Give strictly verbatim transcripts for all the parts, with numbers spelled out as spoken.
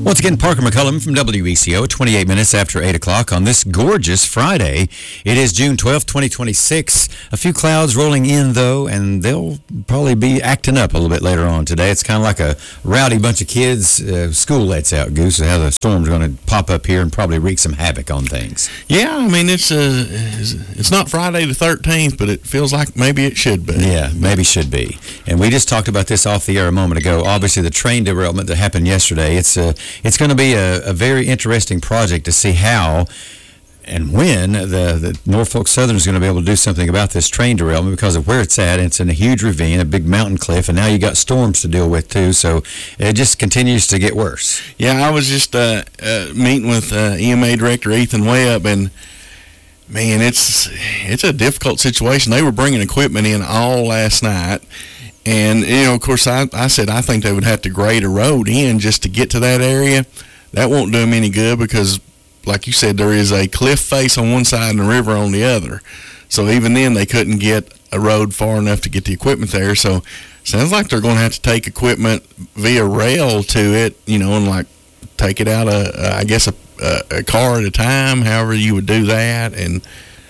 Once again, Parker McCullum from W E C O, twenty-eight minutes after eight o'clock on this gorgeous Friday. It is June twelfth, twenty twenty-six. A few clouds rolling in, though, and they'll probably be acting up a little bit later on today. It's kind of like a rowdy bunch of kids. Uh, school lets out, Goose, how the storm's going to pop up here and probably wreak some havoc on things. Yeah, I mean, it's uh, it's not Friday the thirteenth, but it feels like maybe it should be. Yeah, maybe should be. And we just talked about this off the air a moment ago. Obviously, the train derailment that happened yesterday, it's a... It's going to be a, a very interesting project to see how and when the, the Norfolk Southern is going to be able to do something about this train derailment because of where it's at. It's in a huge ravine, a big mountain cliff, and now you got storms to deal with too, so it just continues to get worse. Yeah, I was just uh, uh, meeting with uh, E M A Director Ethan Webb, and man, it's it's a difficult situation. They were bringing equipment in all last night. And, you know, of course, I, I said I think they would have to grade a road in just to get to that area. That won't do them any good because, like you said, there is a cliff face on one side and a river on the other. So even then, they couldn't get a road far enough to get the equipment there. So sounds like they're going to have to take equipment via rail to it, you know, and, like, take it out, a, uh, I guess, a, a, a car at a time, however you would do that. And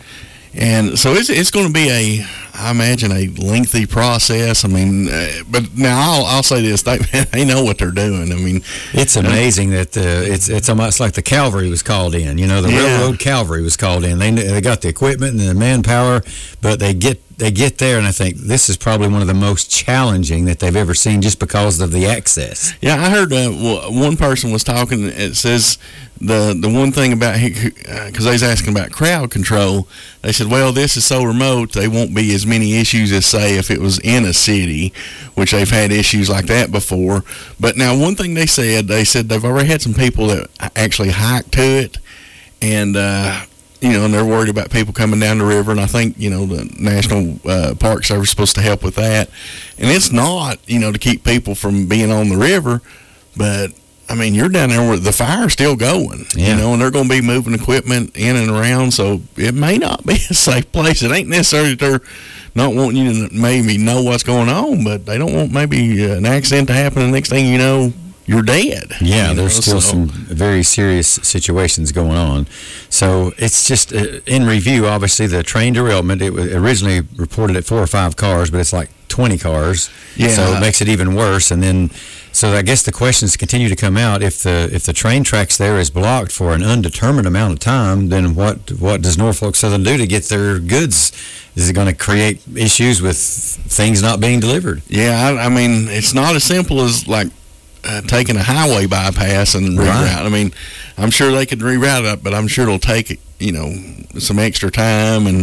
and so it's, it's going to be a... I imagine a lengthy process. I mean, uh, but now I'll, I'll say this: they they know what they're doing. I mean, it's amazing that uh, it's it's almost like the cavalry was called in. You know, the yeah. railroad cavalry was called in. They they got the equipment and the manpower, but they get they get there, and I think this is probably one of the most challenging that they've ever seen, just because of the access. Yeah, I heard uh, one person was talking. It says the the one thing about because they was asking about crowd control. They said, well, this is so remote, they won't be as many issues as, say, if it was in a city, which they've had issues like that before. But now, one thing they said, they said they've already had some people that actually hiked to it, and, uh, you know, and they're worried about people coming down the river, and I think, you know, the National uh, Park Service is supposed to help with that. And it's not, you know, to keep people from being on the river, but... I mean, you're down there where the fire's still going, yeah. you know, and they're going to be moving equipment in and around, so it may not be a safe place. It ain't necessarily that they're not wanting you to maybe know what's going on, but they don't want maybe an accident to happen, and the next thing you know, you're dead. Yeah, you there's know, still so. some very serious situations going on. So it's just, uh, in review, obviously, the train derailment, it was originally reported at four or five cars, but it's like twenty cars. Yeah. So it makes it even worse. And then, so I guess the questions continue to come out. If the if the train tracks there is blocked for an undetermined amount of time, then what what does Norfolk Southern do to get their goods? Is it going to create issues with things not being delivered? Yeah, I, I mean, it's not as simple as, like, Uh, taking a highway bypass and reroute. Right. I mean, I'm sure they could reroute it, but I'm sure it'll take, you know, some extra time. And,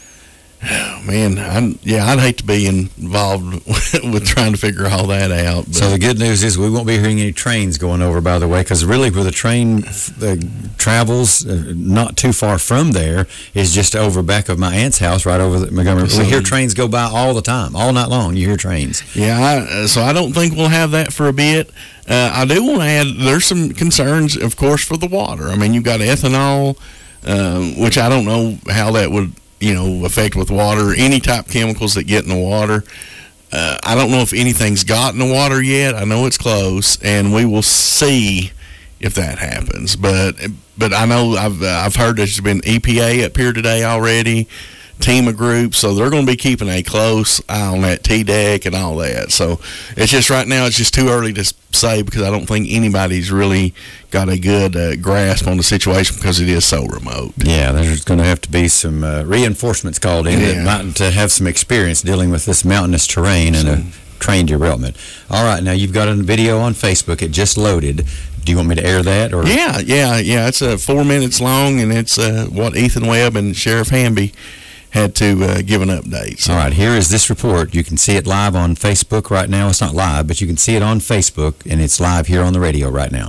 oh, man, I, yeah, I'd hate to be involved with trying to figure all that out. But. So the good news is we won't be hearing any trains going over, by the way, because really where the train uh, travels uh, not too far from there is just over back of my aunt's house, right over the Montgomery. So we hear trains go by all the time, all night long. You hear trains. Yeah, I, so I don't think we'll have that for a bit. Uh, I do want to add, there's some concerns, of course, for the water. I mean, you've got ethanol, uh, which I don't know how that would, you know, affect with water, any type of chemicals that get in the water. Uh, I don't know if anything's got in the water yet. I know it's close, and we will see if that happens. But but I know I've uh, I've heard there's been E P A up here today already, team of groups, so they're going to be keeping a close eye on that T-deck and all that. So it's just right now, it's just too early to say because I don't think anybody's really got a good uh, grasp on the situation because it is so remote. Yeah, there's going to have to be some uh, reinforcements called in yeah. that might to have some experience dealing with this mountainous terrain and a train derailment. All right, now you've got a video on Facebook. It just loaded. Do you want me to air that? Or? Yeah, yeah, yeah. It's uh, four minutes long, and it's uh, what Ethan Webb and Sheriff Hamby had to uh, give an update. So. All right, here is this report. You can see it live on Facebook right now. It's not live, but you can see it on Facebook, and it's live here on the radio right now.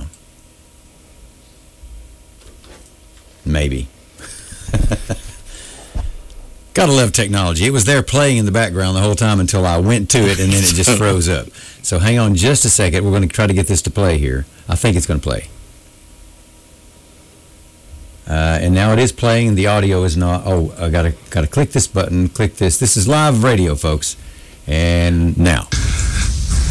Maybe. Gotta love technology. It was there playing in the background the whole time until I went to it, and then it just froze up. So hang on just a second. We're going to try to get this to play here. I think it's going to play. Uh, and now it is playing, and the audio is not. Oh, I gotta gotta click this button. Click this. This is live radio, folks. And now.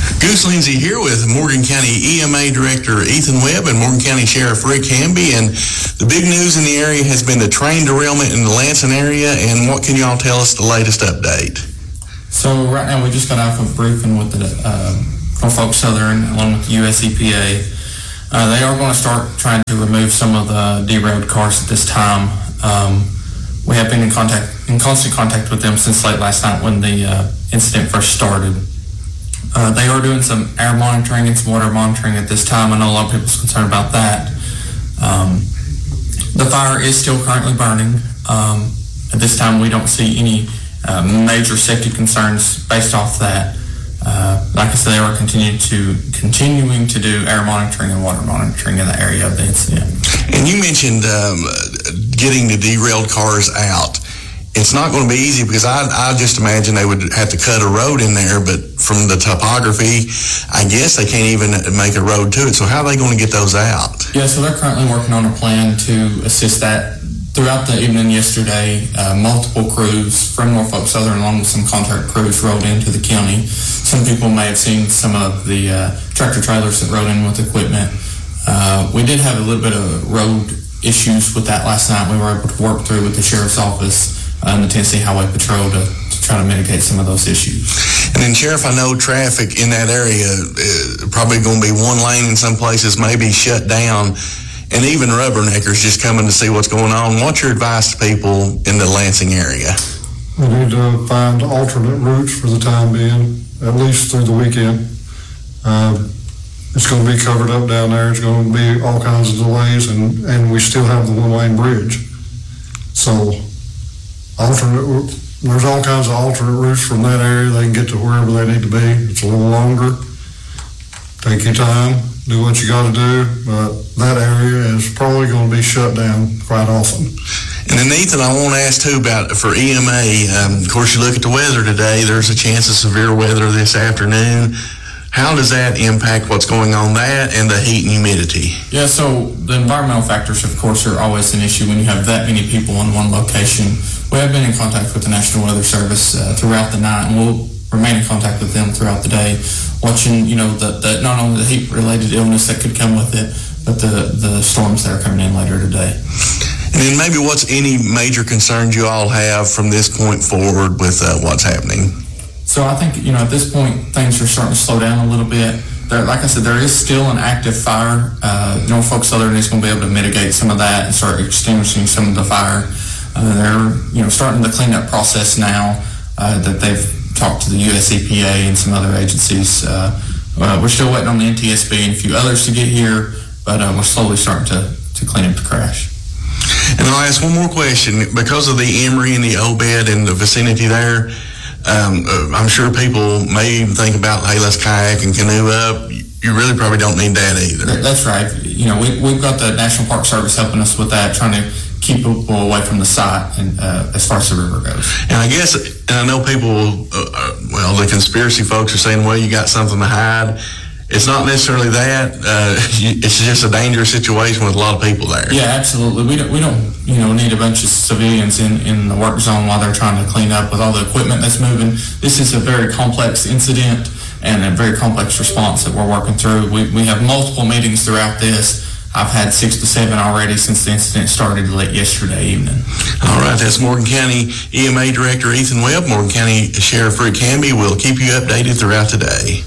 Goose Lindsay here with Morgan County E M A Director Ethan Webb and Morgan County Sheriff Rick Hamby. And the big news in the area has been the train derailment in the Lansing area. And what can y'all tell us the latest update? So right now we just got off a briefing with the uh, Norfolk Southern along with the U S E P A. Uh, they are going to start trying to remove some of the derailed cars at this time. Um, we have been in contact, in constant contact with them since late last night when the uh, incident first started. Uh, they are doing some air monitoring and some water monitoring at this time. I know a lot of people's concerned about that. Um, the fire is still currently burning. Um, at this time, we don't see any uh, major safety concerns based off that. Uh, like I said, they are continuing to continuing to do air monitoring and water monitoring in the area of the incident. And you mentioned um, getting the derailed cars out. It's not going to be easy because I, I just imagine they would have to cut a road in there, but from the topography, I guess they can't even make a road to it. So how are they going to get those out? Yeah, so they're currently working on a plan to assist that. Throughout the evening yesterday, uh, multiple crews from Norfolk Southern along with some contract crews rode into the county. Some people may have seen some of the uh, tractor trailers that rode in with equipment. Uh, we did have a little bit of road issues with that last night. We were able to work through with the Sheriff's Office and the Tennessee Highway Patrol to, to try to mitigate some of those issues. And then, Sheriff, I know traffic in that area is probably going to be one lane in some places, maybe shut down, and even rubberneckers just coming to see what's going on. What's your advice to people in the Lansing area? We need to find alternate routes for the time being, at least through the weekend. Uh, it's going to be covered up down there. It's going to be all kinds of delays, and, and we still have the one-lane bridge. So alternate, there's all kinds of alternate routes from that area. They can get to wherever they need to be. It's a little longer. Take your time, do what you got to do, but that area is probably going to be shut down quite often. And then, Ethan, I want to ask too about for E M A. Um, of course, you look at the weather today. There's a chance of severe weather this afternoon. How does that impact what's going on that and the heat and humidity? Yeah, so the environmental factors, of course, are always an issue when you have that many people in one location. We have been in contact with the National Weather Service uh, throughout the night, and we'll remain in contact with them throughout the day, watching, you know, the, the not only the heat-related illness that could come with it, but the, the storms that are coming in later today. And then maybe what's any major concerns you all have from this point forward with uh, what's happening? So I think, you know, at this point, things are starting to slow down a little bit. There, like I said, there is still an active fire. Uh, Norfolk Southern is going to be able to mitigate some of that and start extinguishing some of the fire. Uh, they're, you know, starting the cleanup process now uh, that they've talked to the U S E P A and some other agencies. Uh, uh, we're still waiting on the N T S B and a few others to get here, but uh, we're slowly starting to, to clean up the crash. And I'll ask one more question. Because of the Emory and the Obed and the vicinity there, Um, uh, I'm sure people may even think about, hey, let's kayak and canoe up. You really probably don't need that either. That's right. You know, we, we've got the National Park Service helping us with that, trying to keep people away from the site and uh, as far as the river goes. And I guess, and I know people, uh, uh, well, the conspiracy folks are saying, well, you got something to hide. It's not necessarily that. Uh, it's just a dangerous situation with a lot of people there. Yeah, absolutely. We don't, we don't, you know, need a bunch of civilians in, in the work zone while they're trying to clean up with all the equipment that's moving. This is a very complex incident and a very complex response that we're working through. We, we have multiple meetings throughout this. I've had six to seven already since the incident started late yesterday evening. All right, that's Morgan County E M A Director Ethan Webb. Morgan County Sheriff Rick Hamby will keep you updated throughout the day.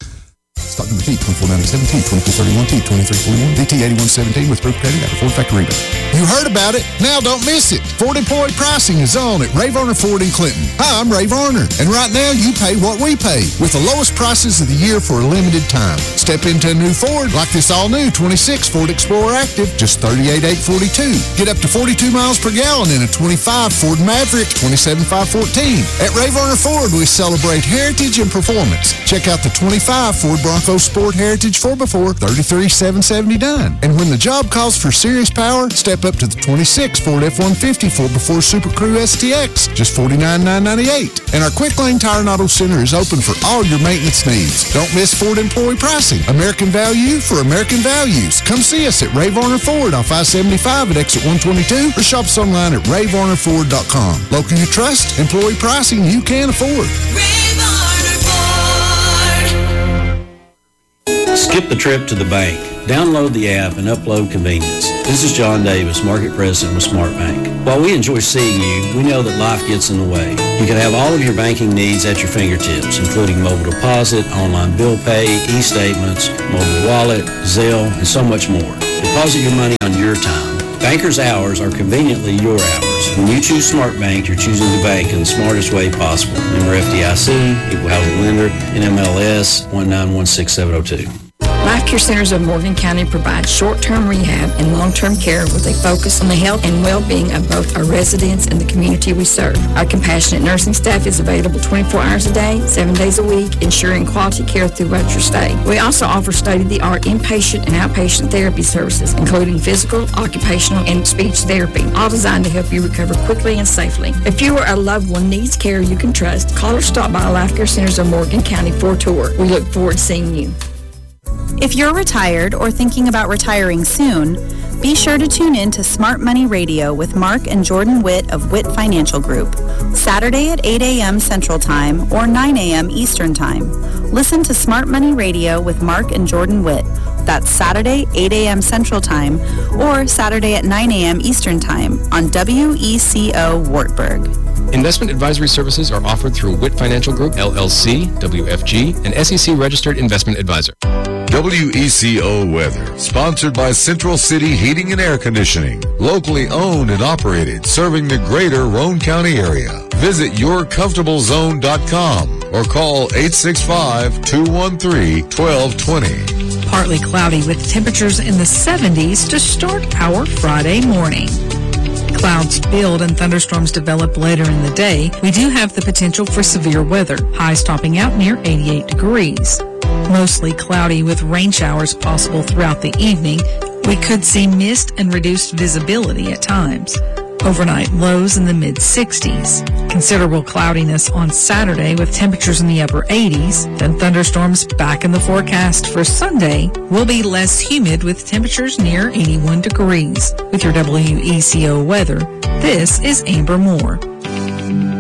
Stock number T twenty-four ninety-seven, T twenty-four thirty-one, T twenty-three forty-one, D T eighty-one seventeen with proof credit at a Ford factory rebate. You heard about it. Now don't miss it. Ford employee pricing is on at Ray Varner Ford in Clinton. Hi, I'm Ray Varner, and right now you pay what we pay with the lowest prices of the year for a limited time. Step into a new Ford like this all-new twenty-six Ford Explorer Active, just thirty-eight thousand eight hundred forty-two. Get up to forty-two miles per gallon in a twenty-five Ford Maverick, twenty-seven thousand five hundred fourteen. At Ray Varner Ford, we celebrate heritage and performance. Check out the twenty-five Ford Bronco Sport Heritage four by four, thirty-three thousand seven hundred seventy-nine. And when the job calls for serious power, step up to the twenty-six Ford F one fifty four by four Super Crew S T X, just forty-nine thousand nine hundred ninety-eight. And our Quick Lane Tire and Auto Center is open for all your maintenance needs. Don't miss Ford employee pricing. American value for American values. Come see us at Ray Varner Ford off I seventy-five at exit one twenty-two or shop us online at ray varner ford dot com. Local you trust, employee pricing you can afford. Ray Varner Ford. Skip the trip to the bank. Download the app and upload convenience. This is John Davis, Market President with Smart Bank. While we enjoy seeing you, we know that life gets in the way. You can have all of your banking needs at your fingertips, including mobile deposit, online bill pay, e-statements, mobile wallet, Zelle, and so much more. Deposit your money on your time. Bankers' hours are conveniently your hours. When you choose Smart Bank, you're choosing the bank in the smartest way possible. Member F D I C, Equal Housing Lender, N M L S one nine one six seven zero two. Life Care Centers of Morgan County provides short-term rehab and long-term care with a focus on the health and well-being of both our residents and the community we serve. Our compassionate nursing staff is available twenty-four hours a day, seven days a week, ensuring quality care throughout your stay. We also offer state-of-the-art inpatient and outpatient therapy services, including physical, occupational, and speech therapy, all designed to help you recover quickly and safely. If you or a loved one needs care you can trust, call or stop by Life Care Centers of Morgan County for a tour. We look forward to seeing you. If you're retired or thinking about retiring soon, be sure to tune in to Smart Money Radio with Mark and Jordan Witt of Witt Financial Group, Saturday at eight a.m. Central Time or nine a.m. Eastern Time. Listen to Smart Money Radio with Mark and Jordan Witt. That's Saturday, eight a.m. Central Time or Saturday at nine a.m. Eastern Time on W E C O Wartburg. Investment advisory services are offered through Witt Financial Group, L L C, W F G, an S E C-registered investment advisor. W E C O Weather, sponsored by Central City Heating and Air Conditioning, locally owned and operated, serving the greater Roane County area. Visit your comfortable zone dot com or call eight six five, two one three, one two two zero. Partly cloudy with temperatures in the seventies to start our Friday morning. Clouds build and thunderstorms develop later in the day. We do have the potential for severe weather, highs topping out near eighty-eight degrees. Mostly cloudy with rain showers possible throughout the evening. We could see mist and reduced visibility at times. Overnight lows in the mid sixties. Considerable cloudiness on Saturday with temperatures in the upper eighties. Then thunderstorms back in the forecast for Sunday will be less humid with temperatures near eighty-one degrees. With your W E C O weather, this is Amber Moore.